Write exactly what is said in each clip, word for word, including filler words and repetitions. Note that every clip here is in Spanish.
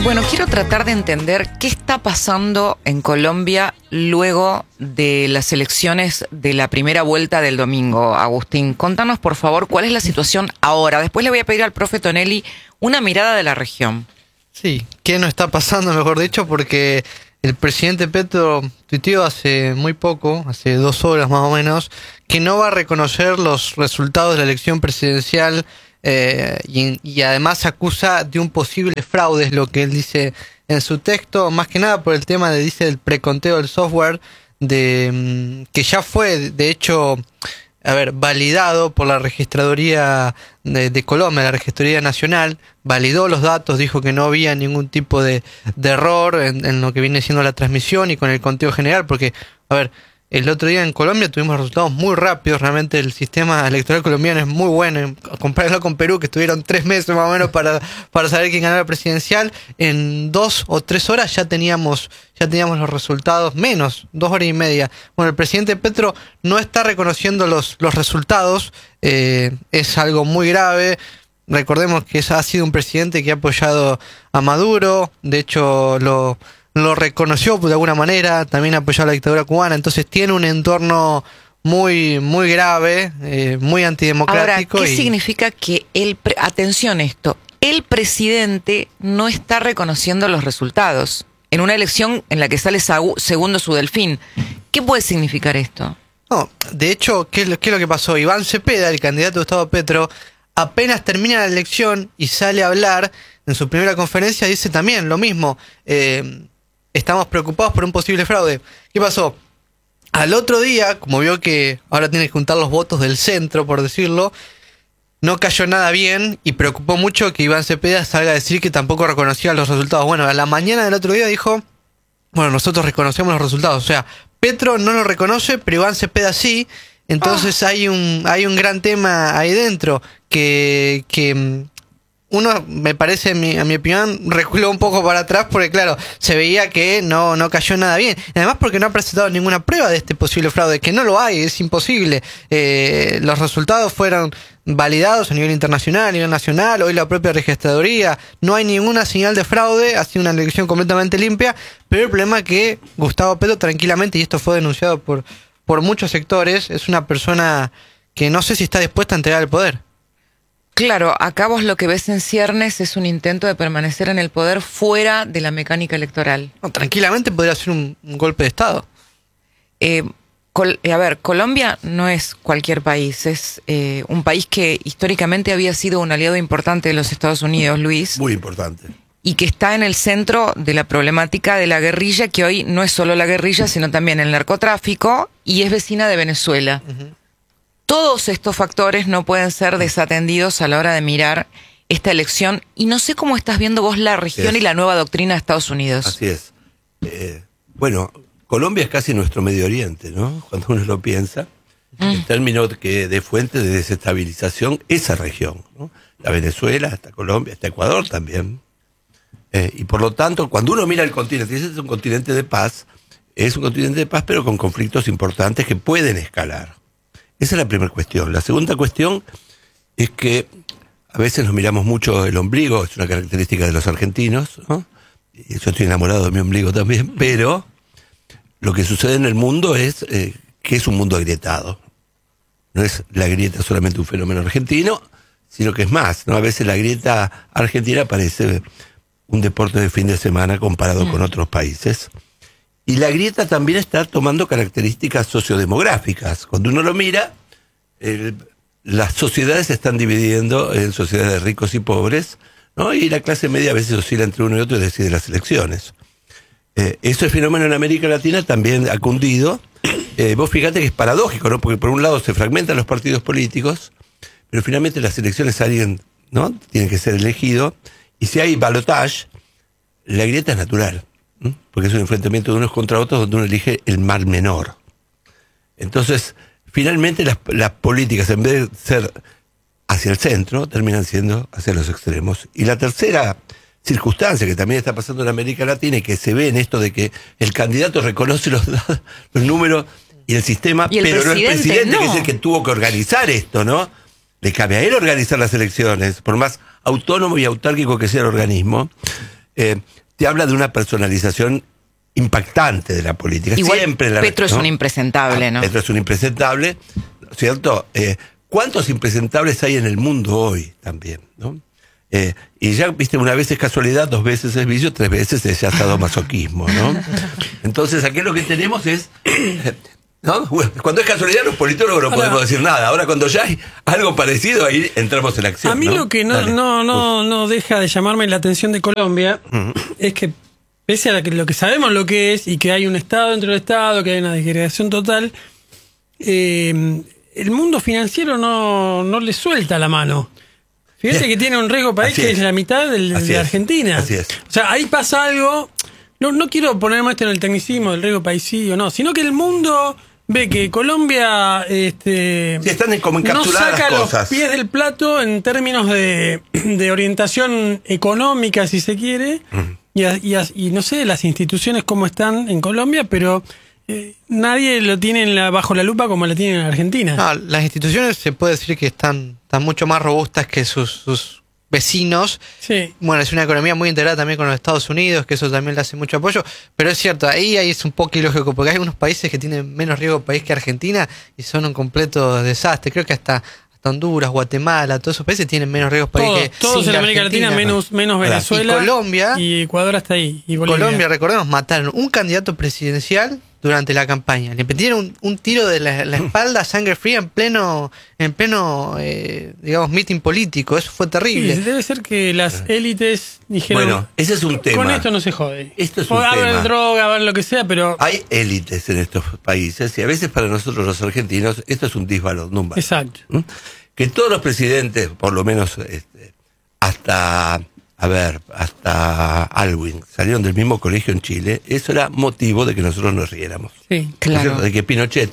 Bueno, quiero tratar de entender qué está pasando en Colombia luego de las elecciones de la primera vuelta del domingo. Agustín, contanos por favor cuál es la situación ahora. Después le voy a pedir al profe Tonelli una mirada de la región. Sí, ¿qué no está pasando, mejor dicho? Porque el presidente Petro tuiteó hace muy poco, hace dos horas más o menos, que no va a reconocer los resultados de la elección presidencial. Eh, y, y además acusa de un posible fraude, es lo que él dice en su texto, más que nada por el tema de, dice, el preconteo del software, de que ya fue, de hecho, a ver, validado por la registraduría de, de Colombia, la registraduría nacional, validó los datos, dijo que no había ningún tipo de, de error en, en lo que viene siendo la transmisión y con el conteo general, porque, a ver, el otro día en Colombia tuvimos resultados muy rápidos. Realmente el sistema electoral colombiano es muy bueno. Compararlo con Perú, que estuvieron tres meses más o menos para, para saber quién ganaba la presidencial. En dos o tres horas ya teníamos, ya teníamos los resultados, menos, dos horas y media. Bueno, el presidente Petro no está reconociendo los, los resultados. Eh, es algo muy grave. Recordemos que ha sido un presidente que ha apoyado a Maduro. De hecho, lo... lo reconoció de alguna manera, también apoyó a la dictadura cubana, entonces tiene un entorno muy muy grave, eh, muy antidemocrático. Ahora, ¿qué y... significa que el, pre- atención esto, el presidente no está reconociendo los resultados en una elección en la que sale sagu- segundo su delfín? ¿Qué puede significar esto? No, de hecho, ¿qué es, lo, ¿qué es lo que pasó? Iván Cepeda, el candidato de Gustavo Petro, apenas termina la elección y sale a hablar, en su primera conferencia dice también lo mismo, eh, estamos preocupados por un posible fraude. ¿Qué pasó? Al otro día, como vio que ahora tiene que juntar los votos del centro, por decirlo, no cayó nada bien y preocupó mucho que Iván Cepeda salga a decir que tampoco reconocía los resultados. Bueno, a la mañana del otro día dijo, bueno, nosotros reconocemos los resultados. O sea, Petro no lo reconoce, pero Iván Cepeda sí. Entonces oh. hay un hay un gran tema ahí dentro que... que uno, me parece, a mi, a mi opinión, reculó un poco para atrás porque, claro, se veía que no, no cayó nada bien. Además porque no ha presentado ninguna prueba de este posible fraude, que no lo hay, es imposible. Eh, los resultados fueron validados a nivel internacional, a nivel nacional, hoy la propia registraduría. No hay ninguna señal de fraude, ha sido una elección completamente limpia, pero el problema es que Gustavo Petro tranquilamente, y esto fue denunciado por, por muchos sectores, es una persona que no sé si está dispuesta a entregar el poder. Claro, acá vos lo que ves en ciernes es un intento de permanecer en el poder fuera de la mecánica electoral. No, tranquilamente podría ser un, un golpe de Estado. Eh, col- a ver, Colombia no es cualquier país, es eh, un país que históricamente había sido un aliado importante de los Estados Unidos, Luis. Muy importante. Y que está en el centro de la problemática de la guerrilla, que hoy no es solo la guerrilla, sino también el narcotráfico, y es vecina de Venezuela. Uh-huh. Todos estos factores no pueden ser desatendidos a la hora de mirar esta elección. Y no sé cómo estás viendo vos la región y la nueva doctrina de Estados Unidos. Así es. Eh, bueno, Colombia es casi nuestro Medio Oriente, ¿no? Cuando uno lo piensa, mm. en términos que de fuente de desestabilización, esa región, ¿no? La Venezuela, hasta Colombia, hasta Ecuador también. Eh, y por lo tanto, cuando uno mira el continente, ese es un continente de paz, es un continente de paz, pero con conflictos importantes que pueden escalar. Esa es la primera cuestión. La segunda cuestión es que a veces nos miramos mucho el ombligo, es una característica de los argentinos, ¿no? Y yo estoy enamorado de mi ombligo también, pero lo que sucede en el mundo es eh, que es un mundo agrietado. No es la grieta solamente un fenómeno argentino, sino que es más, ¿no? A veces la grieta argentina parece un deporte de fin de semana comparado mm. con otros países. Y la grieta también está tomando características sociodemográficas. Cuando uno lo mira, el, las sociedades se están dividiendo en sociedades de ricos y pobres, ¿no? Y la clase media a veces oscila entre uno y otro y decide las elecciones. Eh, ese fenómeno en América Latina también ha cundido. Eh, vos fíjate que es paradójico, ¿no? Porque por un lado se fragmentan los partidos políticos, pero finalmente las elecciones alguien, ¿no? Tiene que ser elegido. Y si hay balotage, la grieta es natural. Porque es un enfrentamiento de unos contra otros donde uno elige el mal menor. Entonces, finalmente las, las políticas, en vez de ser hacia el centro, terminan siendo hacia los extremos. Y la tercera circunstancia que también está pasando en América Latina y que se ve en esto de que el candidato reconoce los, los números y el sistema, ¿Y el pero no el presidente, no. que es el que tuvo que organizar esto, ¿no? Le cabe a él organizar las elecciones, por más autónomo y autárquico que sea el organismo. eh, te habla de una personalización impactante de la política. Igual Siempre la, Petro es ¿no? un impresentable, ¿no? Petro es un impresentable, ¿cierto? Eh, ¿Cuántos impresentables hay en el mundo hoy también, no? Eh, y ya, viste, una vez es casualidad, dos veces es vicio, tres veces es ya sadomasoquismo, ¿no? Entonces, aquí lo que tenemos es... ¿no? Bueno, cuando es casualidad, los politólogos no Ahora, podemos decir nada. Ahora, cuando ya hay algo parecido, ahí entramos en acción. A mí ¿no? lo que no, Dale. no, no, no deja de llamarme la atención de Colombia Uh-huh. es que, pese a la que, lo que sabemos lo que es y que hay un Estado dentro del Estado, que hay una desagregación total, eh, el mundo financiero no, no le suelta la mano. Fíjate que tiene un riesgo país Así que es. es la mitad del, Así de es. Argentina. Así es. O sea, ahí pasa algo. No, no quiero ponerme esto en el tecnicismo del riesgo paisí o no, sino que el mundo ve que Colombia este, Sí, están como no encapsuladas saca las los cosas. pies del plato en términos de, de orientación económica, si se quiere, Uh-huh. y, a- y, a- y no sé las instituciones cómo están en Colombia, pero eh, nadie lo tiene en la, bajo la lupa como la tienen en Argentina. No, las instituciones se puede decir que están, están mucho más robustas que sus, sus vecinos. Sí. Bueno, es una economía muy integrada también con los Estados Unidos, que eso también le hace mucho apoyo, pero es cierto, ahí, ahí es un poco ilógico, porque hay unos países que tienen menos riesgo país que Argentina y son un completo desastre. Creo que hasta, hasta Honduras, Guatemala, todos esos países tienen menos riesgos país Todos, que todos que en América Argentina. Latina, menos, menos Ahora, Venezuela. y Colombia- Y Ecuador hasta ahí. Y Bolivia. Colombia, recordemos, mataron un candidato presidencial durante la campaña. Le metieron un, un tiro de la, la espalda a sangre fría en pleno, en pleno, eh, digamos, meeting político. Eso fue Sí, terrible. debe ser que las élites dijeron, Bueno, ese es un tema. con esto no se jode. Esto es O un va a haber tema. droga, va a haber lo que sea, pero... Hay élites en estos países y a veces para nosotros los argentinos esto es un disvalor, no un valor. Exacto. ¿Mm? Que todos los presidentes, por lo menos este, hasta, a ver, hasta Alwin, salieron del mismo colegio en Chile, eso era motivo de que nosotros nos riéramos. Sí. ¿No es Claro. cierto? De que Pinochet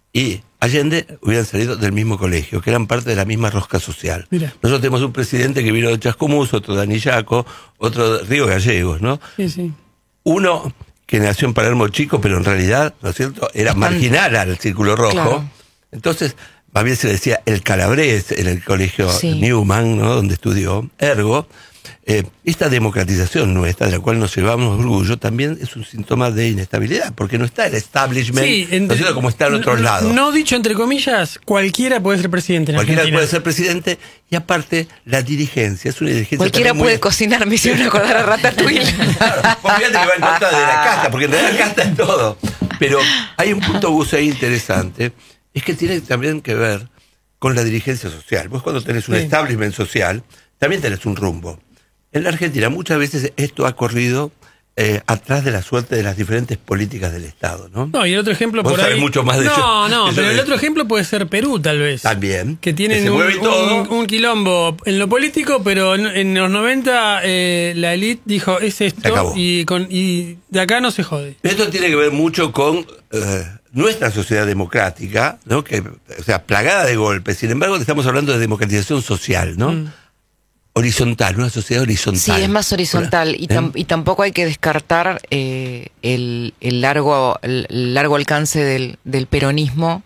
y Allende hubieran salido del mismo colegio, que eran parte de la misma rosca social. Mira. Nosotros tenemos un presidente que vino de Chascomús, otro de Anillaco, otro de Río Gallegos, ¿no? Sí, sí. Uno que nació en Palermo Chico, pero en realidad, ¿no es cierto?, era Están- marginal al Círculo Rojo. Claro. Entonces, más bien se le decía el Calabrés en el colegio Sí. Newman, ¿no?, donde estudió. Ergo, eh, esta democratización nuestra, de la cual nos llevamos orgullo, también es un síntoma de inestabilidad, porque no está el establishment, Sí, ¿no es entre- cierto?, como está en otros no- lados. No dicho entre comillas, cualquiera puede ser presidente en Cualquiera Argentina. puede ser presidente, y aparte, la dirigencia es una dirigencia Cualquiera también muy- puede cocinar, me hicieron acordar a Ratatouille. Claro, vos fíjate que va en contra de la casta, porque en realidad la casta es todo. Pero hay un punto, Gus, ahí interesante, es que tiene también que ver con la dirigencia social. Vos cuando tenés un Sí. establishment social, también tenés un rumbo. En la Argentina muchas veces esto ha corrido eh, atrás de la suerte de las diferentes políticas del Estado, ¿no? No, y el otro ejemplo Vos por sabés ahí... mucho más de no, yo- no, de yo pero de el esto. otro ejemplo puede ser Perú, tal vez. También. Que tienen se un, mueve todo. un- un quilombo en lo político, pero en, en los noventa eh, la élite dijo, es Se esto, acabó. y, con, y de acá no se jode. Esto tiene que ver mucho con eh, nuestra sociedad democrática, ¿no? Que, o sea, plagada de golpes. Sin embargo, estamos hablando de democratización social, ¿no? Mm. Horizontal, una sociedad horizontal. Sí, es más horizontal y, tam- ¿Eh? y tampoco hay que descartar eh, el, el largo el, el largo alcance del, del peronismo,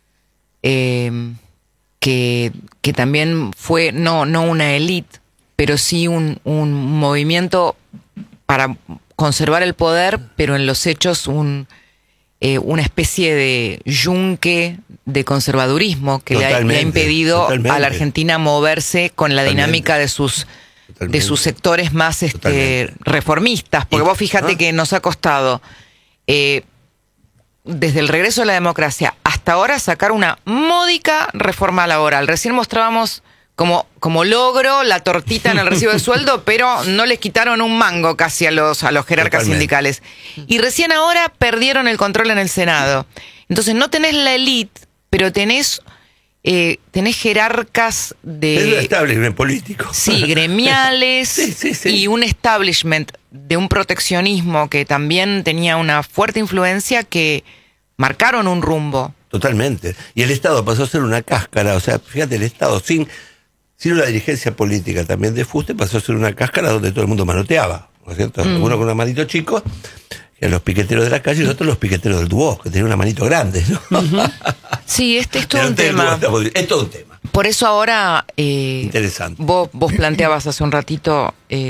eh, que, que también fue no, no una élite, pero sí un, un movimiento para conservar el poder, pero en los hechos un, eh, una especie de yunque de conservadurismo que le ha, le ha Totalmente, impedido totalmente. a la Argentina moverse con la Totalmente. dinámica de sus Totalmente. de sus sectores más este, Totalmente. reformistas, porque Y- vos fíjate ¿no? que nos ha costado eh, desde el regreso de la democracia hasta ahora sacar una módica reforma laboral. Recién mostrábamos como, como logro la tortita en el recibo de sueldo, pero no les quitaron un mango casi a los, a los jerarcas Totalmente. sindicales. Y recién ahora perdieron el control en el Senado. Entonces no tenés la élite, pero tenés, eh, tenés jerarcas de... Es un establishment político. Sí, gremiales Sí, sí, sí. y un establishment de un proteccionismo que también tenía una fuerte influencia que marcaron un rumbo. Totalmente. Y el Estado pasó a ser una cáscara. O sea, fíjate, el Estado sin, sin una dirigencia política también de fuste pasó a ser una cáscara donde todo el mundo manoteaba. ¿No es cierto? Mm. Uno con una manito chico, que eran los piqueteros de la calle, y otros los piqueteros del dúo, que tenían una manito grande, ¿no? Sí, este es todo Delante un del dúo, tema. estamos- es todo un tema. Por eso ahora eh, Interesante. vos, vos planteabas hace un ratito eh,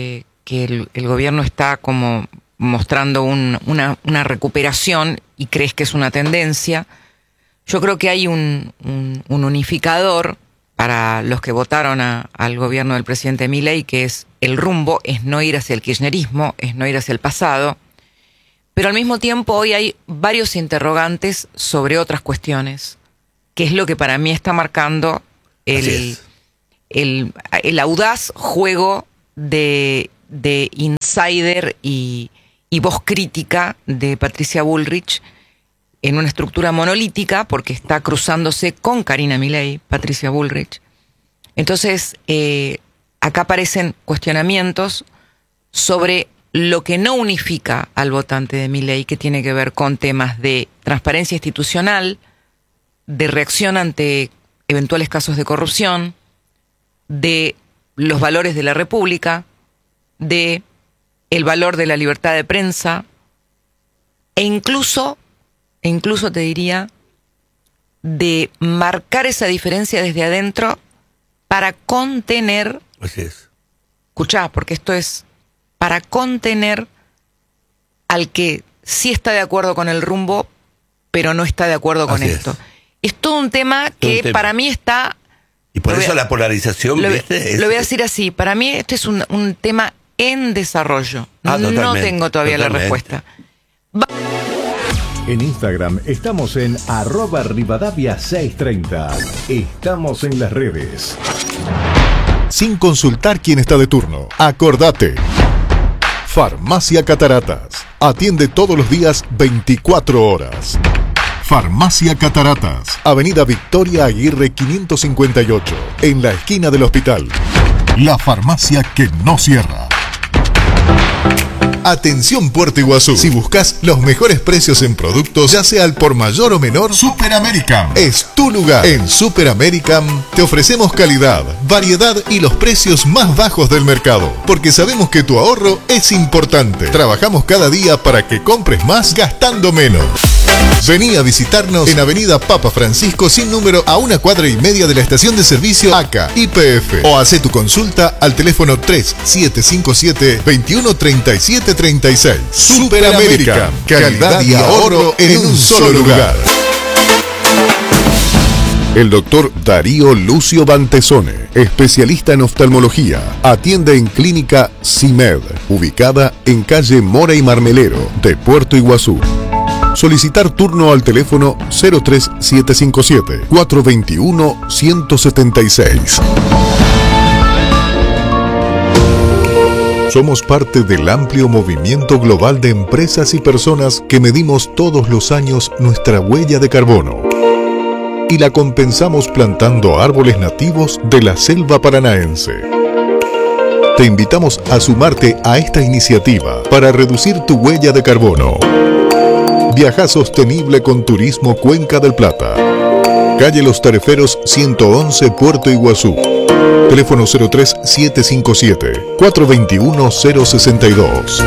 que el, el gobierno está como mostrando un, una, una recuperación y crees que es una tendencia. Yo creo que hay un, un, un unificador para los que votaron a, al gobierno del presidente Milei, que es el rumbo, es no ir hacia el kirchnerismo, es no ir hacia el pasado. Pero al mismo tiempo hoy hay varios interrogantes sobre otras cuestiones, que es lo que para mí está marcando el, el, el audaz juego de, de insider y, y voz crítica de Patricia Bullrich en una estructura monolítica, porque está cruzándose con Karina Milei, Patricia Bullrich. Entonces, eh, acá aparecen cuestionamientos sobre lo que no unifica al votante de Milei, que tiene que ver con temas de transparencia institucional, de reacción ante eventuales casos de corrupción, de los valores de la República, de el valor de la libertad de prensa, e incluso, e incluso te diría, de marcar esa diferencia desde adentro para contener... Así es. Escuchá, porque esto es para contener al que sí está de acuerdo con el rumbo, pero no está de acuerdo con Así esto. Es. Es todo un tema que un tema. para mí está... Y por eso a, la polarización, lo, ¿viste? Es, lo voy a decir así, para mí este es un, un tema en desarrollo. Ah, no tengo todavía totalmente. la respuesta. Va- En Instagram estamos en arroba Rivadavia seiscientos treinta. Estamos en las redes. Sin consultar quién está de turno. Acordate. Farmacia Cataratas. Atiende todos los días veinticuatro horas. Farmacia Cataratas. Avenida Victoria Aguirre quinientos cincuenta y ocho. En la esquina del hospital. La farmacia que no cierra. Atención Puerto Iguazú. Si buscas los mejores precios en productos, ya sea al por mayor o menor, Super American es tu lugar. En Super American te ofrecemos calidad, variedad y los precios más bajos del mercado, porque sabemos que tu ahorro es importante. Trabajamos cada día para que compres más gastando menos. Vení a visitarnos en Avenida Papa Francisco sin número, a una cuadra y media de la estación de servicio A C A Y P F, o hace tu consulta al teléfono tres siete cinco siete, veintiuno treinta y siete treinta y seis. Super América, calidad y ahorro en un solo lugar. El doctor Darío Lucio Bantesone, especialista en oftalmología, atiende en Clínica CIMED, ubicada en calle Mora y Marmelero de Puerto Iguazú. Solicitar turno al teléfono cero tres siete cinco siete, cuatro dos uno, uno siete seis. Somos parte del amplio movimiento global de empresas y personas que medimos todos los años nuestra huella de carbono y la compensamos plantando árboles nativos de la selva paranaense. Te invitamos a sumarte a esta iniciativa para reducir tu huella de carbono. Viaja sostenible con Turismo Cuenca del Plata. Calle Los Tareferos ciento once, Puerto Iguazú. Teléfono cero tres siete cinco siete, cuatro dos uno, cero seis dos.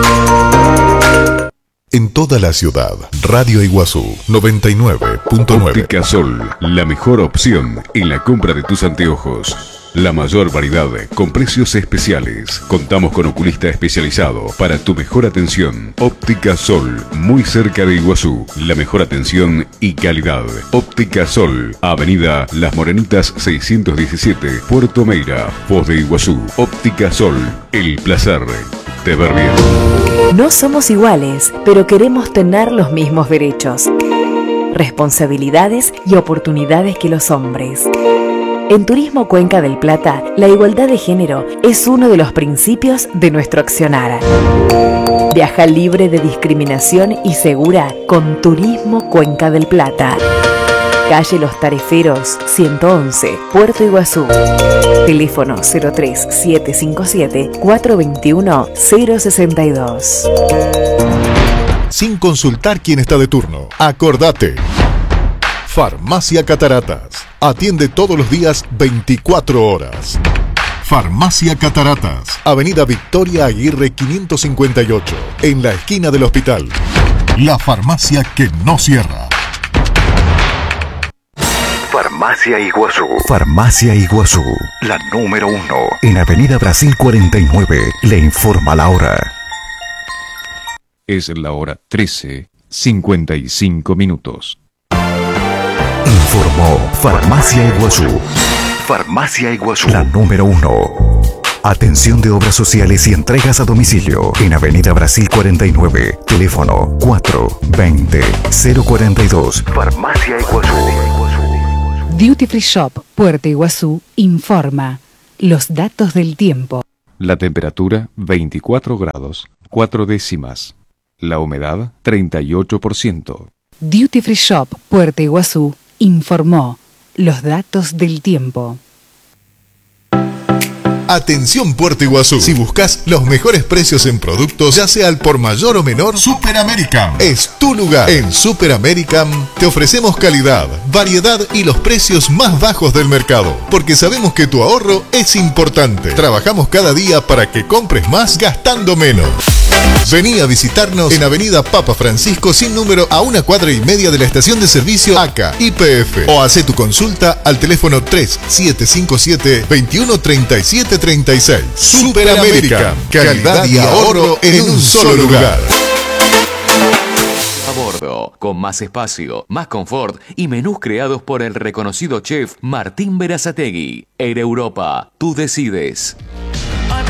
En toda la ciudad, Radio Iguazú noventa y nueve punto nueve. Óptica Sol, la mejor opción en la compra de tus anteojos. La mayor variedad con precios especiales. Contamos con oculista especializado para tu mejor atención. Óptica Sol, muy cerca de Iguazú. La mejor atención y calidad. Óptica Sol, Avenida Las Morenitas seiscientos diecisiete, Puerto Meira, Foz de Iguazú. Óptica Sol, el placer de ver bien. No somos iguales, pero queremos tener los mismos derechos, responsabilidades y oportunidades que los hombres. En Turismo Cuenca del Plata, la igualdad de género es uno de los principios de nuestro accionar. Viaja libre de discriminación y segura con Turismo Cuenca del Plata. Calle Los Tareferos, ciento once, Puerto Iguazú. Teléfono cero tres siete cinco siete, cuatro dos uno, cero seis dos. Sin consultar quién está de turno. Acordate. Farmacia Cataratas. Atiende todos los días veinticuatro horas. Farmacia Cataratas. Avenida Victoria Aguirre quinientos cincuenta y ocho. En la esquina del hospital. La farmacia que no cierra. Farmacia Iguazú. Farmacia Iguazú, la número uno. En Avenida Brasil cuarenta y nueve, le informa la hora. Es la hora trece, cincuenta y cinco minutos. Informó Farmacia Iguazú. Farmacia Iguazú, la número uno. Atención de obras sociales y entregas a domicilio. En Avenida Brasil cuarenta y nueve. Teléfono cuatro veinte cero cuarenta y dos. Farmacia Iguazú. Duty Free Shop Puerto Iguazú informa los datos del tiempo. La temperatura veinticuatro grados, cuatro décimas. La humedad treinta y ocho por ciento. Duty Free Shop Puerto Iguazú informó los datos del tiempo. Atención Puerto Iguazú. Si buscas los mejores precios en productos, ya sea al por mayor o menor, Super American es tu lugar. En Super American te ofrecemos calidad, variedad y los precios más bajos del mercado, porque sabemos que tu ahorro es importante. Trabajamos cada día para que compres más gastando menos. Vení a visitarnos en Avenida Papa Francisco sin número, a una cuadra y media de la estación de servicio A C A Y P F, o hace tu consulta al teléfono tres siete cinco siete, veintiuno treinta y siete treinta y seis. Super American, calidad y ahorro en un solo lugar. A bordo, con más espacio, más confort y menús creados por el reconocido chef Martín Berazategui. Air Europa, tú decides.